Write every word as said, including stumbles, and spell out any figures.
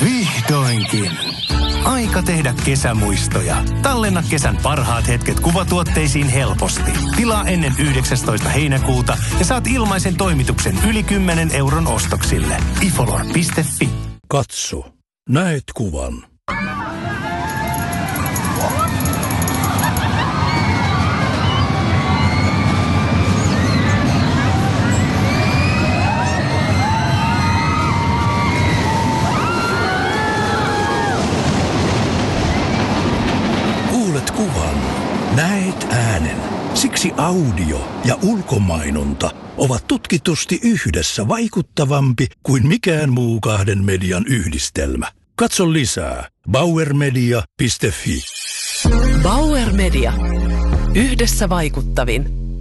Vihdoinkin. Aika tehdä kesämuistoja. Tallenna kesän parhaat hetket kuvatuotteisiin helposti. Tilaa ennen yhdeksästoista heinäkuuta ja saat ilmaisen toimituksen yli kymmenen euron ostoksille. ifolor piste fi. Katso. Näet kuvan. Kuvan. Näet äänen. Siksi audio ja ulkomainonta ovat tutkitusti yhdessä vaikuttavampi kuin mikään muu kahden median yhdistelmä. Katso lisää. bauer media piste fi. Bauer Media. Yhdessä vaikuttavin.